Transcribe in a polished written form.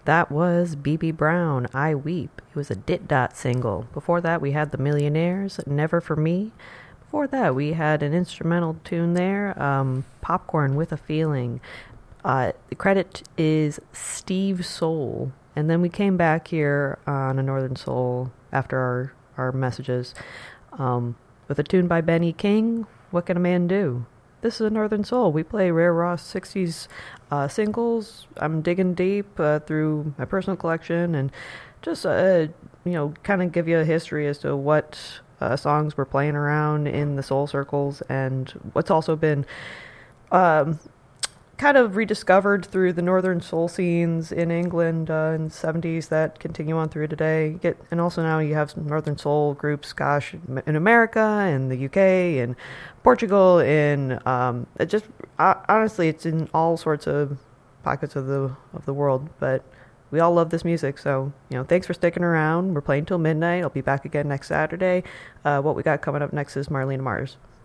That was BB Brown, I Weep. It was a Dit Dot single. Before that, we had The Millionaires, Never For Me. Before that, we had an instrumental tune there, Popcorn with a Feeling. The credit is Steve Soul. And then we came back here on a Northern Soul after our messages with a tune by Benny King, What Can a Man Do? This is a Northern Soul. We play rare raw 60s singles. I'm digging deep through my personal collection and just, kind of give you a history as to what songs we're playing around in the soul circles and what's also been um, kind of rediscovered through the northern soul scenes in England in the 70s that continue on through today. And also now you have some northern soul groups, gosh, in America and the UK and Portugal and honestly, it's in all sorts of pockets of the world. But we all love this music, so thanks for sticking around. We're playing till midnight. I'll be back again next Saturday. What we got coming up next is Marlene Mars.